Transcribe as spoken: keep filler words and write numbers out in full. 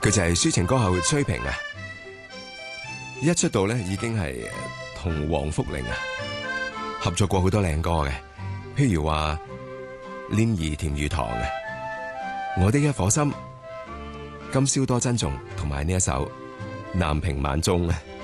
佢就係抒情歌后崔萍啊，一出道咧已經係同黃福玲啊合作過好多靚歌嘅，譬如話《戀兒甜如糖》嘅《我的一顆心》、《今宵多珍重》同埋呢一首《南屏晚鐘》啊。